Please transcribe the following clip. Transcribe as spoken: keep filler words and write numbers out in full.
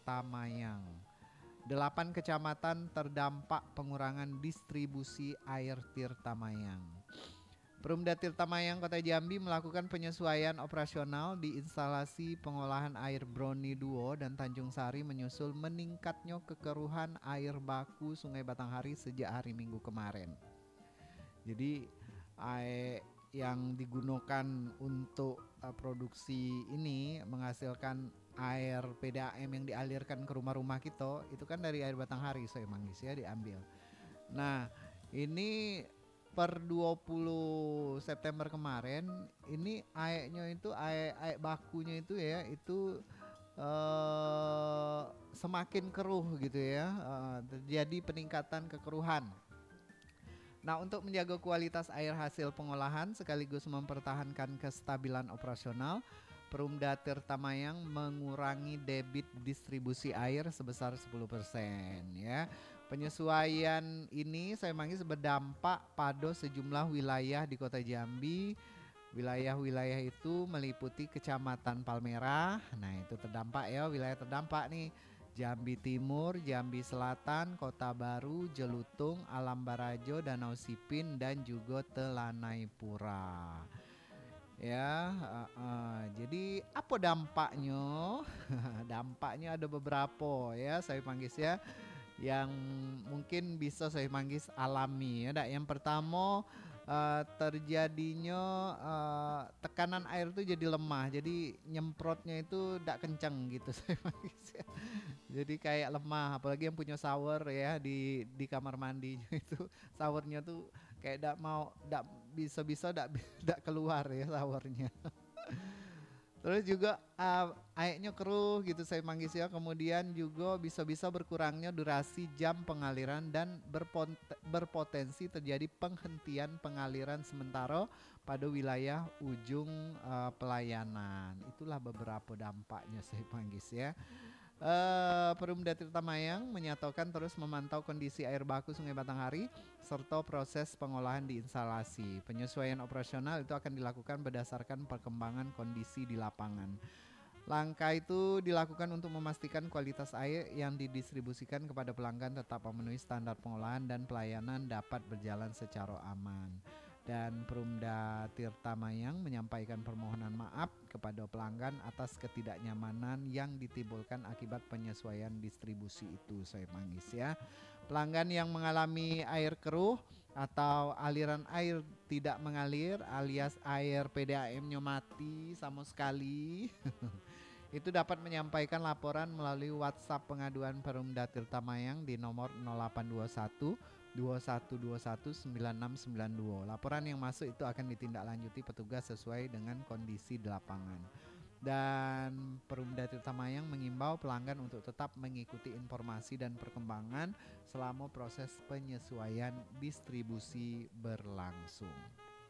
Tirtamayang. Delapan kecamatan terdampak pengurangan distribusi air Tirtamayang. Perumda Tirtamayang Kota Jambi melakukan penyesuaian operasional di instalasi pengolahan air Broni Duo dan Tanjung Sari menyusul meningkatnya kekeruhan air baku Sungai Batanghari sejak hari Minggu kemarin. Jadi air yang digunakan untuk uh, produksi ini menghasilkan air P D A M yang dialirkan ke rumah-rumah kita itu kan dari air Batanghari Soe Manggis ya diambil. Nah, ini per dua puluh September kemarin ini airnya itu air, air bakunya itu ya itu uh, semakin keruh gitu ya, uh, terjadi peningkatan kekeruhan. Nah, untuk menjaga kualitas air hasil pengolahan sekaligus mempertahankan kestabilan operasional, Perumda Tirtamayang mengurangi debit distribusi air sebesar sepuluh persen ya. Penyesuaian ini saya manggil berdampak pada sejumlah wilayah di Kota Jambi. Wilayah-wilayah itu meliputi Kecamatan Palmerah. Nah, itu terdampak ya, wilayah terdampak nih. Jambi Timur, Jambi Selatan, Kota Baru, Jelutung, Alam Barajo, Danau Sipin, dan juga Telanai Pura. Ya, uh, uh, jadi apa dampaknya? Dampaknya ada beberapa ya, saya panggil ya, yang mungkin bisa saya manggis alami ya. Yang pertama uh, terjadinya uh, tekanan air itu jadi lemah, jadi nyemprotnya itu tidak kencang gitu saya manggis ya. Jadi kayak lemah, apalagi yang punya shower ya di di kamar mandinya itu showernya tuh kayak tidak mau, tidak bisa-bisa tidak keluar ya showernya. Terus juga uh, airnya keruh gitu saya manggis ya. Kemudian juga bisa-bisa berkurangnya durasi jam pengaliran dan berpot- berpotensi terjadi penghentian pengaliran sementara pada wilayah ujung uh, pelayanan. Itulah beberapa dampaknya saya manggis ya. Uh, Perumda Tirtamayang menyatakan terus memantau kondisi air baku Sungai Batanghari serta proses pengolahan di instalasi. Penyesuaian operasional itu akan dilakukan berdasarkan perkembangan kondisi di lapangan. Langkah itu dilakukan untuk memastikan kualitas air yang didistribusikan kepada pelanggan tetap memenuhi standar pengolahan dan pelayanan dapat berjalan secara aman. Dan Perumda Tirtamayang menyampaikan permohonan maaf kepada pelanggan atas ketidaknyamanan yang ditimbulkan akibat penyesuaian distribusi itu saya manggis ya. Pelanggan yang mengalami air keruh atau aliran air tidak mengalir alias air P D A M-nya mati sama sekali itu dapat menyampaikan laporan melalui WhatsApp pengaduan Perumda Tirtamayang di nomor nol delapan dua satu dua satu dua satu sembilan enam sembilan dua. Laporan yang masuk itu akan ditindaklanjuti petugas sesuai dengan kondisi di lapangan. Dan Perumda Tirtamayang mengimbau pelanggan untuk tetap mengikuti informasi dan perkembangan selama proses penyesuaian distribusi berlangsung.